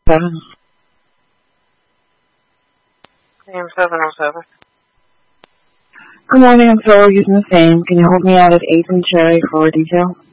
7. AM 707. Good morning, I'm Phil using the same. Can you hold me out at 8th and Cherry for detail?